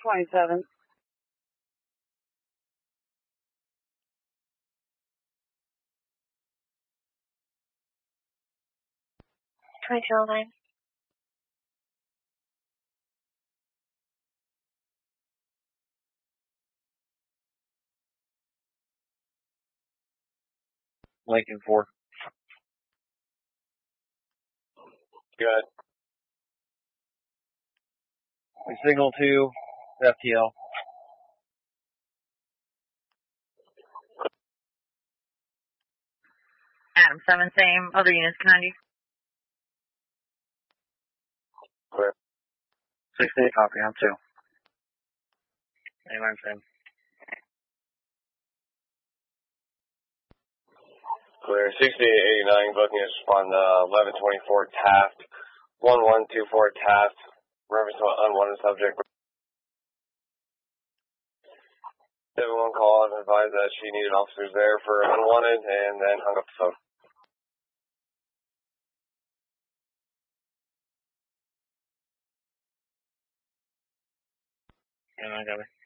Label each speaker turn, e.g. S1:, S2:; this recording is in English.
S1: 27.
S2: Lincoln 4.
S3: Good.
S2: We signal to FTL.
S1: Adam 7, same. Other units, can I do?
S3: Clear.
S2: 68, copy, I'm 2. Anyway, I'm saying.
S3: Clear. 6889, booking is on 1124 Taft. 1124 Taft. Reference to unwanted subject. Everyone called and advised that she needed officers there for unwanted and then hung up the phone.
S2: And I got it.